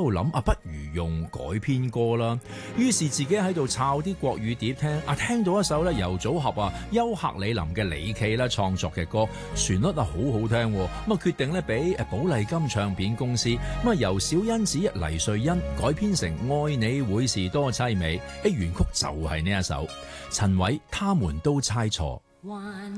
度諗不如用改編歌啦。於是自己喺度抄啲國語碟聽，聽到一首咧由組合優客李林嘅李驥啦創作嘅歌，旋律好好聽，咁決定咧俾寶麗金唱片公司由小欣子黎瑞恩改編成愛你會是多淒美，原曲就係呢一首。陳偉他們都猜錯。